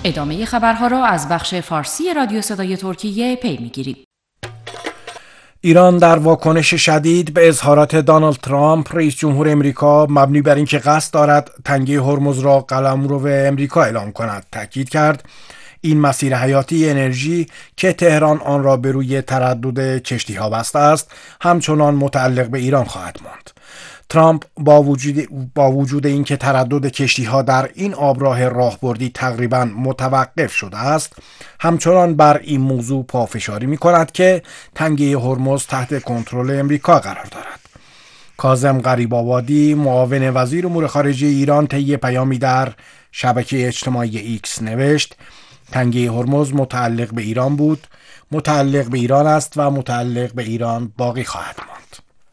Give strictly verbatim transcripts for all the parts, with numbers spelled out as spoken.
ادامه خبرها را از بخش فارسی رادیو صدای ترکیه پی می‌گیرید. ایران در واکنش شدید به اظهارات دونالد ترامپ رئیس جمهور امریکا مبنی بر اینکه قصد دارد تنگه هرمز را قلمرو امریکا اعلام کند تاکید کرد این مسیر حیاتی انرژی که تهران آن را به روی تردد کشتی‌ها بسته است همچنان متعلق به ایران خواهد ماند. ترامپ با وجود با وجود اینکه تردد کشتی‌ها در این آبراه راهبردی تقریباً متوقف شده است، همچنان بر این موضوع پافشاری می‌کند که تنگه هرمز تحت کنترل امریکا قرار دارد. کاظم غریب‌آبادی معاون وزیر امور خارجه ایران طی پیامی در شبکه اجتماعی ایکس نوشت: تنگه هرمز متعلق به ایران بود، متعلق به ایران است و متعلق به ایران باقی خواهد ماند.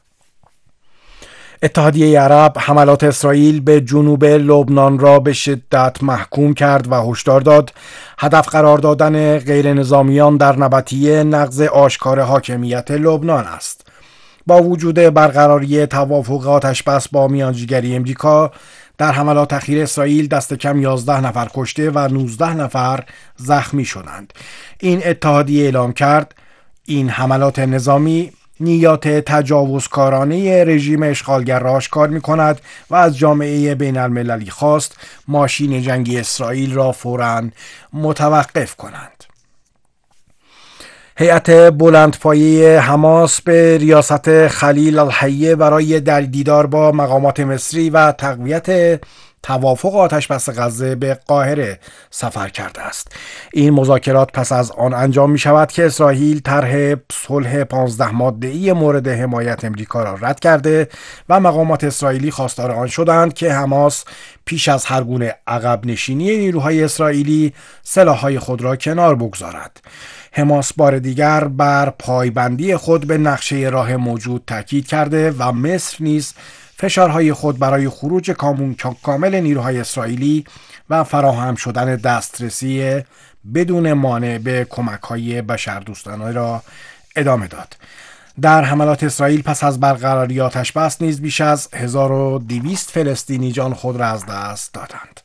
اتحادیه عرب حملات اسرائیل به جنوب لبنان را به شدت محکوم کرد و هشدار داد هدف قرار دادن غیر نظامیان در نبطیه نقض آشکار حاکمیت لبنان است. با وجود برقراری توافق آتش‌بس با میانجیگری امریکا، در حملات اخیر اسرائیل دست کم یازده نفر کشته و نوزده نفر زخمی شدند. این اتحادیه اعلام کرد این حملات نظامی نیات تجاوزکارانه رژیم اشغالگر را آشکار می‌کند و از جامعه بین المللی خواست ماشین جنگی اسرائیل را فوراً متوقف کنند. هیئت بلندپایه حماس به ریاست خلیل الحیه برای در دیدار با مقامات مصری و تقویت توافق آتش‌بس غزه به قاهره سفر کرده است. این مذاکرات پس از آن انجام می شود که اسرائیل طرح صلح پانزده ماده‌ای مورد حمایت امریکا را رد کرده و مقامات اسرائیلی خواستار آن شدند که حماس پیش از هر گونه عقب نشینی نیروهای اسرائیلی سلاح‌های خود را کنار بگذارد. حماس بار دیگر بر پایبندی خود به نقشه راه موجود تاکید کرده و مصر نیز فشارهای خود برای خروج کامل نیروهای اسرائیلی و فراهم شدن دسترسی بدون مانع به کمک‌های بشردوستانه را ادامه داد. در حملات اسرائیل پس از برقراری آتش‌بس نیز بیش از هزار و دویست فلسطینی جان خود را از دست دادند.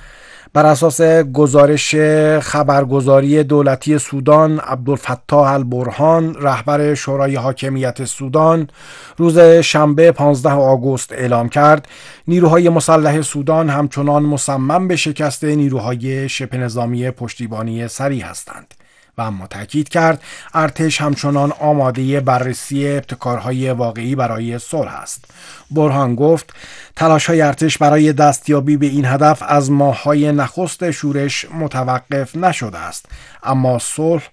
بر اساس گزارش خبرگزاری دولتی سودان، عبدالفتاح البرهان رهبر شورای حاکمیت سودان روز شنبه پانزدهم آگوست اعلام کرد نیروهای مسلح سودان همچنان مصمم به شکست نیروهای شبه نظامی پشتیبانی سریع هستند و اما تاکید کرد ارتش همچنان آماده بررسی ابتکارهای واقعی برای صلح است. برهان گفت تلاش‌های ارتش برای دستیابی به این هدف از ماه‌های نخست شورش متوقف نشده است، اما صلح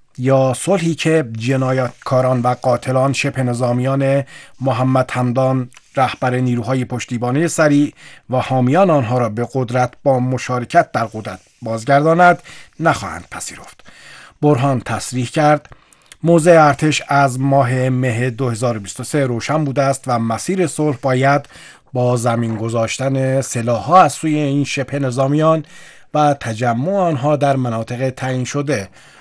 یا صلحی که جنایتکاران و قاتلان شبه نظامیان محمد حمدان رهبر نیروهای پشتیبانی سریع و حامیان آنها را به قدرت با مشارکت در قدرت بازگرداند نخواهند پذیرفت. برهان تصریح کرد موضع ارتش از ماه مه دو هزار و بیست و سه روشن بوده است و مسیر صلح باید با زمین گذاشتن سلاح‌ها از سوی این شبه نظامیان و تجمع آنها در مناطق تعیین شده